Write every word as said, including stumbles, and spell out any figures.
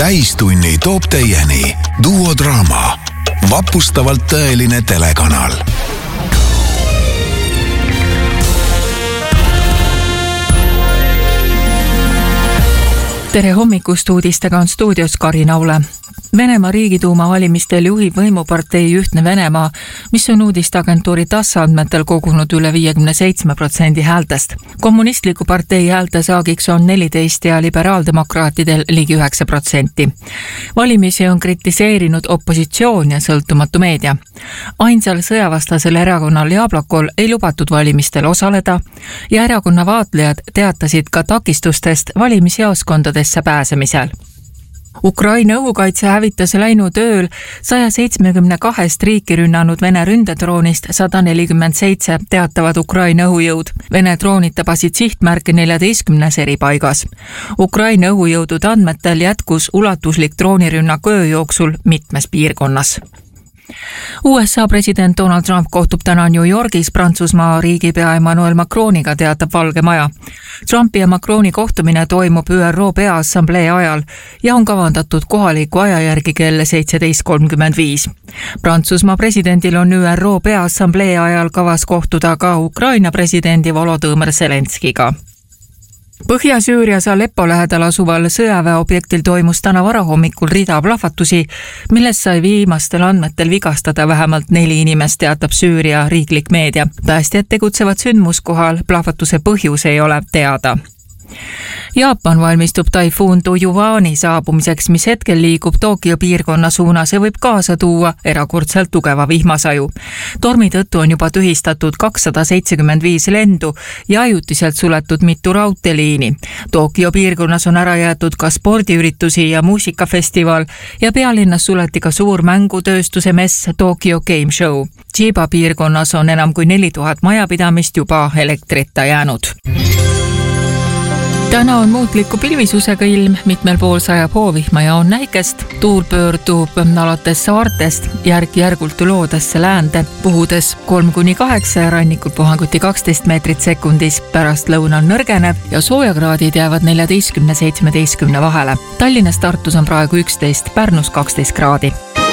Täistunni toob teieni Duo Draama. Vapustavalt tõeline telekanal. Tere hommikust, uudistega on stuudios Karin Aule. Venemaa riigiduuma valimistel juhib võimupartei Ühtne Venemaa, mis on uudisteagentuuri TASS andmetel kogunud üle viiekümne seitsme protsendi häältest. Kommunistliku partei häälte saagiks on neliteist ja liberaaldemokraatidel ligi üheksa protsenti. Valimisi on kritiseerinud opositsioon ja sõltumatu meedia. Ainsal sõjavastasel erakonnal Jablakol ei lubatud valimistel osaleda ja erakonna vaatlejad teatasid ka takistustest valimisjaoskondadesse pääsemisel. Ukraina õhukaitse hävitas läinud ööl saja seitsmekümne kahest riiki rünnanud Vene ründedroonist sada nelikümmend seitse teatavad Ukraina õhujõud. Vene droonid tabasid sihtmärke neljateistkümnes eri paigas. Ukraina õhujõudude andmetel jätkus ulatuslik droonirünnak öö jooksul mitmes piirkonnas. U S A president Donald Trump kohtub täna New Yorgis Prantsusmaa riigipea Emmanuel Macroniga, teatab Valge Maja. Trumpi ja Macroni kohtumine toimub Ü R O Peaassamblee ajal ja on kavandatud kohaliku aja järgi kell seitseteist kolmkümmend viis. Prantsusmaa presidendil on Ü R O Peaassamblee ajal kavas kohtuda ka Ukraina presidendi Volodõmõr Zelenskiga. Põhja-Süürias Aleppo lähedal asuval sõjaväeobjektil toimus täna varahommikul rida plahvatusi, milles sai viimastel andmetel vigastada vähemalt neli inimest, teatab Süüria riiklik meedia. Päästjad tegutsevad sündmuskohal, plahvatuse põhjus ei ole teada. Jaapan valmistub taifuun Toyuani saabumiseks, mis hetkel liigub Tokyo piirkonna suunas ja võib kaasa tuua erakordselt tugeva vihmasaju. Tormi tõttu on juba tühistatud kakssada seitsekümmend viis lendu ja ajutiselt suletud mitu raudteeliini. Tokyo piirkonnas on ära jäetud ka spordiüritusi ja muusikafestival ja pealinnas suleti ka suur mängutööstuse mess Tokyo Game Show. Chiba piirkonnas on enam kui neli tuhat majapidamist juba elektrita jäänud. Täna on muutliku pilvisusega ilm, mitmel pool sajab hoovihma ja on näikest. Tuul pöördub alates saartest järk-järgult loodesse läände, puhudes kolm kuni kaheksa ja rannikul puhanguti kaksteist meetrit sekundis. Pärast lõunal nõrgeneb ja soojakraadid jäävad neljateistkümne seitsmeteistkümne vahele. Tallinnas Tartus on praegu üksteist, Pärnus kaksteist kraadi.